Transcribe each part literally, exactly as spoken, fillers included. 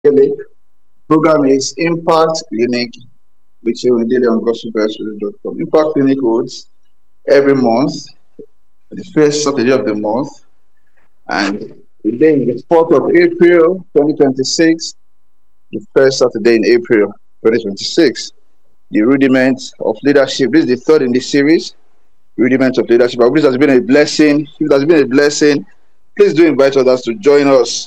Daily. Program is Impact Clinic, which you will daily on gospel gospel dot com. Impact Clinic holds every month, the first Saturday of the month, and today is the fourth of April, twenty twenty-six, the first Saturday in April, twenty twenty-six. The rudiments of leadership. This is the third in the series, rudiments of leadership. I hope this has been a blessing. If it has been a blessing, please do invite others to join us.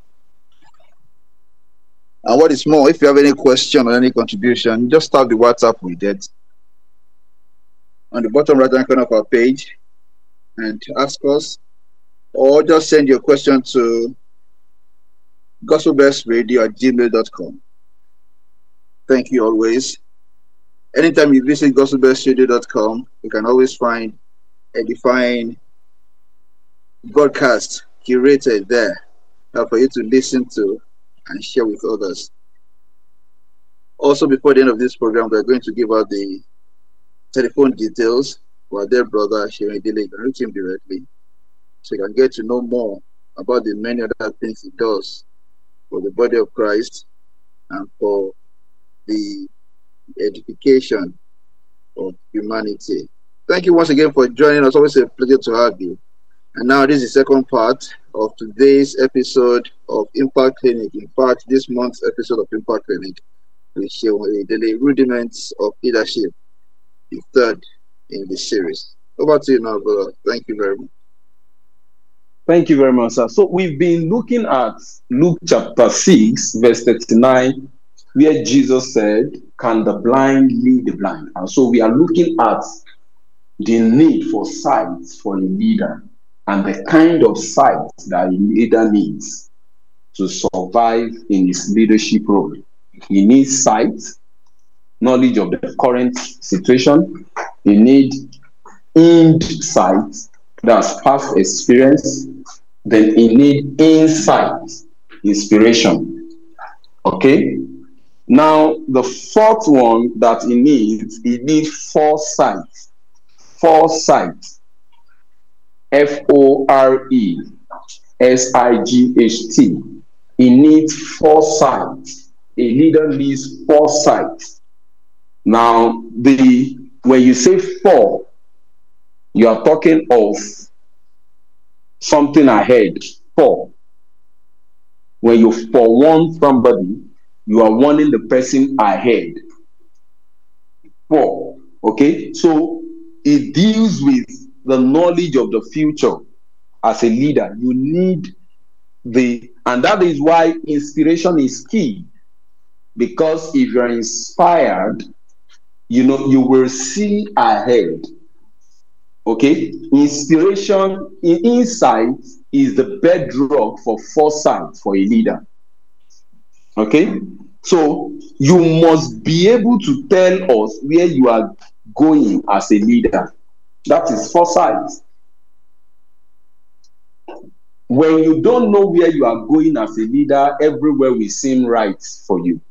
And what is more, if you have any question or any contribution, just tap the WhatsApp we did on the bottom right hand corner of our page and ask us, or just send your question to gospelbestradio at gmail dot com. Thank you always. Anytime you visit gospelbestradio dot com, you can always find a defined broadcast curated there uh, for you to listen to and share with others. Also, before the end of this program, we're going to give out the telephone details for our dear brother Shemi Dele. You can reach him directly so you can get to know more about the many other things he does for the body of Christ and for the edification of humanity. Thank you once again for joining us. Always a pleasure to have you. And now this is the second part of today's episode of Impact Clinic. In fact, this month's episode of Impact Clinic will show the rudiments of leadership, the third in the series. Over to you now, brother. Thank you very much. Thank you very much, sir. So we've been looking at Luke chapter six, verse thirty-nine, where Jesus said, "Can the blind lead the blind?" And so we are looking at the need for sight for a leader and the kind of sight that a leader needs to survive in his leadership role. He needs sight, knowledge of the current situation. He needs insight, that's past experience. Then he needs insight, inspiration. Okay? Now, the fourth one that he needs, he needs foresight. Foresight. F O R E S I G H T. He needs foresight. A leader needs foresight. Now, the when you say for, you are talking of something ahead. For. When you forewarn somebody, you are warning the person ahead. For. Okay? So, it deals with the knowledge of the future. As a leader, you need the, and that is why inspiration is key. Because if you're inspired, you know, you will see ahead. Okay? Inspiration, insight is the bedrock for foresight for a leader. Okay? So, you must be able to tell us where you are going as a leader. That is foresight. When you don't know where you are going as a leader, everywhere will seem right for you.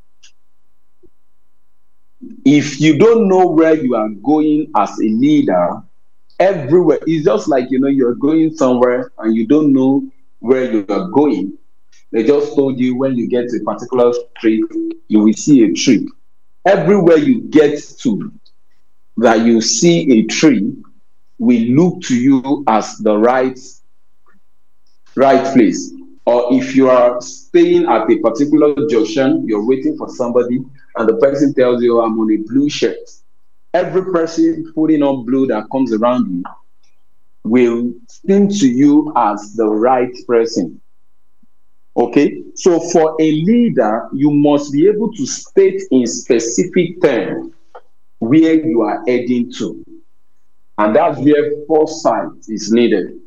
If you don't know where you are going as a leader, everywhere, it's just like, you know, you're going somewhere and you don't know where you are going. They just told you when you get to a particular street, you will see a tree. Everywhere you get to, that you see a tree, will look to you as the right, right place. Or if you are staying at a particular junction, you're waiting for somebody, and the person tells you, "I'm on a blue shirt." Every person putting on blue that comes around you will seem to you as the right person. Okay? So for a leader, you must be able to state in specific terms where you are heading to. And that's where foresight is needed.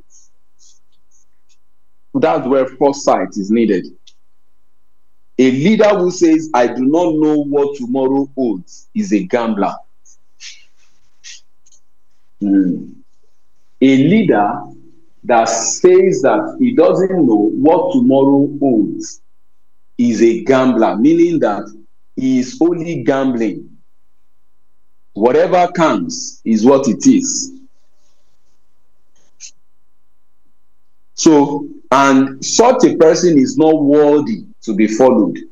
That's where foresight is needed. A leader who says, "I do not know what tomorrow holds," is a gambler. Mm. A leader that says that he doesn't know what tomorrow holds is a gambler, meaning that he is only gambling. Whatever comes is what it is. So, and such a person is not worthy to be followed.